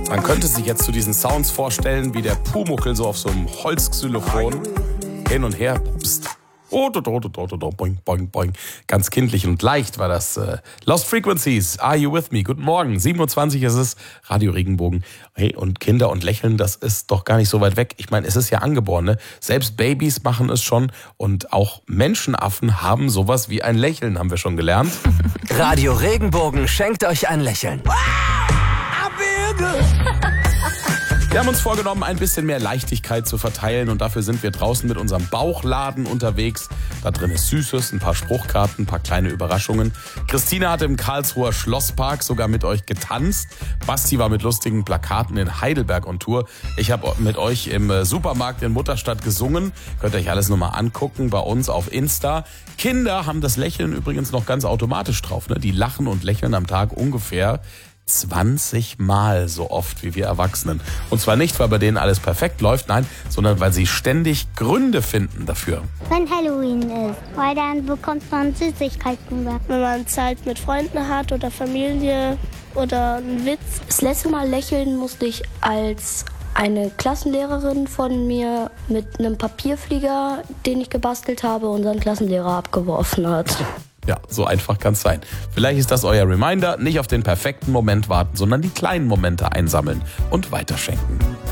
Man könnte sich jetzt zu diesen Sounds vorstellen, wie der Pumuckl so auf so einem Holzxylophon hin und her pupst. Boing, boing, boing. Ganz kindlich und leicht war das. Lost Frequencies, Are You With Me? Guten Morgen, 27 ist es, Radio Regenbogen. Hey, und Kinder und Lächeln, das ist doch gar nicht so weit weg. Ich meine, es ist ja angeboren, ne? Selbst Babys machen es schon und auch Menschenaffen haben sowas wie ein Lächeln, haben wir schon gelernt. Radio Regenbogen schenkt euch ein Lächeln. Wir haben uns vorgenommen, ein bisschen mehr Leichtigkeit zu verteilen und dafür sind wir draußen mit unserem Bauchladen unterwegs. Da drin ist Süßes, ein paar Spruchkarten, ein paar kleine Überraschungen. Christina hat im Karlsruher Schlosspark sogar mit euch getanzt. Basti war mit lustigen Plakaten in Heidelberg on Tour. Ich habe mit euch im Supermarkt in Mutterstadt gesungen. Könnt ihr euch alles nochmal angucken bei uns auf Insta. Kinder haben das Lächeln übrigens noch ganz automatisch drauf, ne? Die lachen und lächeln am Tag ungefähr 20 Mal so oft wie wir Erwachsenen. Und zwar nicht, weil bei denen alles perfekt läuft, nein, sondern weil sie ständig Gründe finden dafür. Wenn Halloween ist, weil dann bekommt man Süßigkeiten weg. Wenn man Zeit mit Freunden hat oder Familie oder einen Witz. Das letzte Mal lächeln musste ich, als eine Klassenlehrerin von mir mit einem Papierflieger, den ich gebastelt habe, unseren Klassenlehrer abgeworfen hat. Ja, so einfach kann es sein. Vielleicht ist das euer Reminder, nicht auf den perfekten Moment warten, sondern die kleinen Momente einsammeln und weiterschenken.